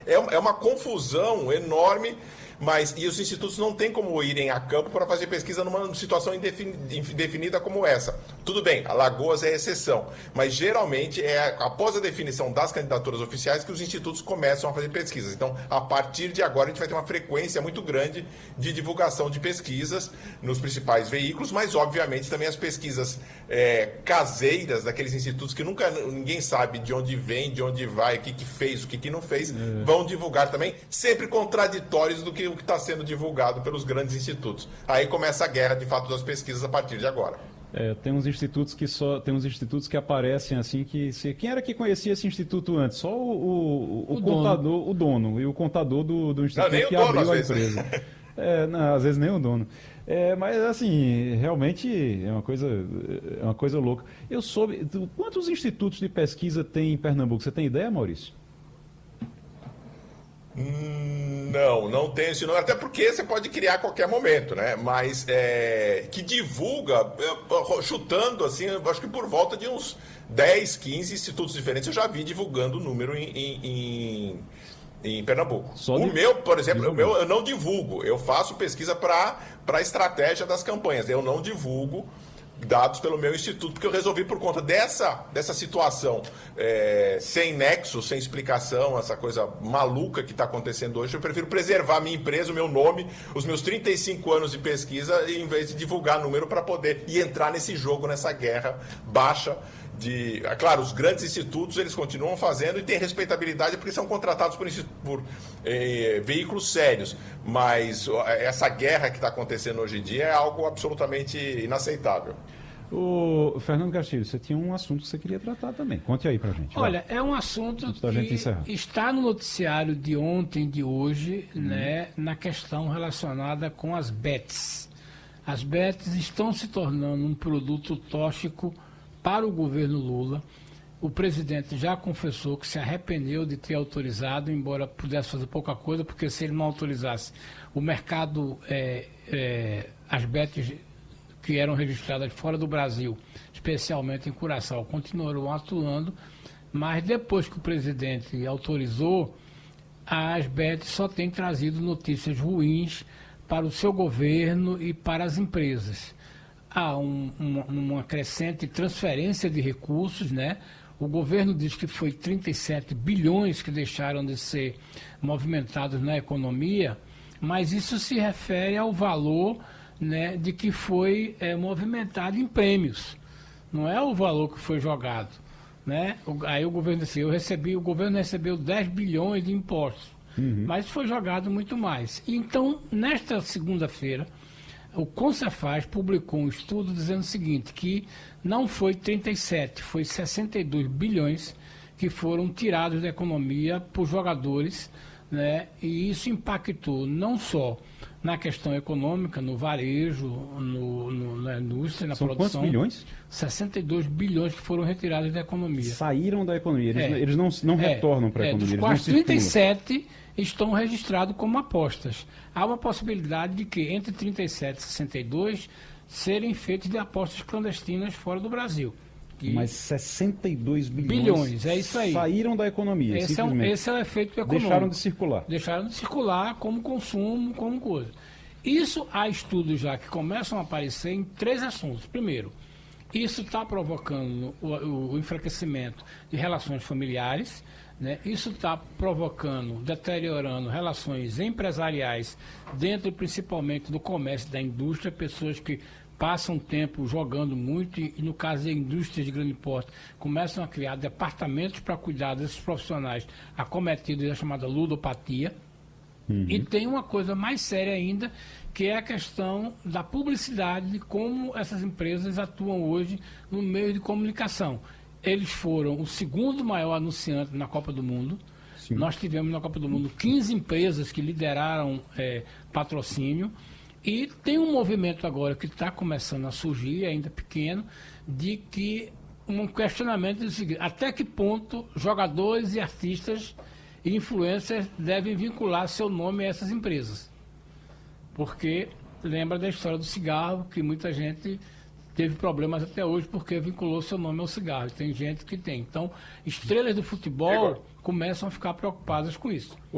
É uma confusão enorme, mas e os institutos não têm como irem a campo para fazer pesquisa numa situação indefinida como essa. Tudo bem, Alagoas é exceção, mas geralmente é após a definição das candidaturas oficiais que os institutos começam a fazer pesquisas. Então, a partir de agora, a gente vai ter uma frequência muito grande de divulgação de pesquisas nos principais veículos, mas, obviamente, também as pesquisas caseiras daqueles institutos que nunca ninguém sabe de onde vem, de onde vai, o que fez, o que não fez, vão divulgar também, sempre contraditórios do que está sendo divulgado pelos grandes institutos. Aí começa a guerra, de fato, das pesquisas a partir de agora. Tem uns institutos que aparecem assim quem era que conhecia esse instituto antes? Só o contador, o dono e o contador do instituto que abriu a empresa. Não, às vezes nem o dono. Mas assim, realmente é uma coisa louca. Eu soube, quantos institutos de pesquisa tem em Pernambuco? Você tem ideia, Maurício? Não tenho esse número, até porque você pode criar a qualquer momento, né? Mas que divulga, chutando assim, eu acho que por volta de uns 10, 15 institutos diferentes eu já vi divulgando o número em Pernambuco. Meu, por exemplo, eu não divulgo, eu faço pesquisa para a estratégia das campanhas, eu não divulgo dados pelo meu instituto, porque eu resolvi por conta dessa situação sem nexo, sem explicação, essa coisa maluca que está acontecendo hoje, eu prefiro preservar a minha empresa, o meu nome, os meus 35 anos de pesquisa, em vez de divulgar número para poder entrar nesse jogo, nessa guerra baixa. Claro, os grandes institutos eles continuam fazendo e têm respeitabilidade porque são contratados por veículos sérios, mas essa guerra que está acontecendo hoje em dia é algo absolutamente inaceitável. O Fernando Castilho, você tinha um assunto que você queria tratar também. Conte aí pra gente. Olha, é um assunto que está no noticiário de ontem, de hoje, né, na questão relacionada com as bets. As bets estão se tornando um produto tóxico para o governo Lula. O presidente já confessou que se arrependeu de ter autorizado, embora pudesse fazer pouca coisa, porque se ele não autorizasse, o mercado, as bets que eram registradas fora do Brasil, especialmente em Curaçao, continuaram atuando, mas depois que o presidente autorizou, as bets só têm trazido notícias ruins para o seu governo e para as empresas. Há uma crescente transferência de recursos, né? O governo diz que foi 37 bilhões que deixaram de ser movimentados na economia, mas isso se refere ao valor, né, de que foi movimentado em prêmios. Não é o valor que foi jogado, né? Aí o governo disse, o governo recebeu 10 bilhões de impostos, mas foi jogado muito mais. Então, nesta segunda-feira, o Concefaz publicou um estudo dizendo o seguinte, que não foi 37, foi 62 bilhões que foram tirados da economia por jogadores, né? E isso impactou não só na questão econômica, no varejo, na indústria, na produção. São quantos bilhões? 62 bilhões que foram retirados da economia. Saíram da economia, eles não retornam para a economia. Dos quais 37 estão registrados como apostas. Há uma possibilidade de que entre 37 e 62 serem feitos de apostas clandestinas fora do Brasil. Mas 62 bilhões é isso aí. Saíram da economia. Esse é o efeito econômico. Deixaram de circular. Deixaram de circular como consumo, como coisa. Isso há estudos já que começam a aparecer em 3 assuntos. Primeiro, isso está provocando o enfraquecimento de relações familiares, né? Isso está provocando, deteriorando relações empresariais dentro principalmente do comércio e da indústria, pessoas que passam tempo jogando muito e no caso de indústrias de grande porte, começam a criar departamentos para cuidar desses profissionais acometidos da chamada ludopatia. E tem uma coisa mais séria ainda, que é a questão da publicidade, de como essas empresas atuam hoje no meio de comunicação. Eles foram o segundo maior anunciante na Copa do Mundo. Sim. Nós tivemos na Copa do Mundo 15 empresas que lideraram patrocínio. E tem um movimento agora que está começando a surgir, ainda pequeno, de que um questionamento do seguinte, até que ponto jogadores e artistas e influencers devem vincular seu nome a essas empresas? Porque lembra da história do cigarro, que muita gente teve problemas até hoje porque vinculou seu nome ao cigarro. Tem gente que tem. Então, estrelas do futebol começam a ficar preocupadas com isso.